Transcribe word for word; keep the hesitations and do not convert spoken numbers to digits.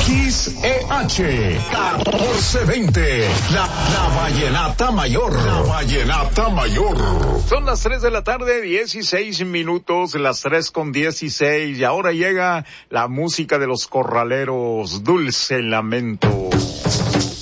X E H catorce veinte, la, la Vallenata Mayor, la Vallenata Mayor. Son las tres de la tarde, dieciséis minutos, las tres con dieciséis, y ahora llega la música de los corraleros, Dulce Lamento.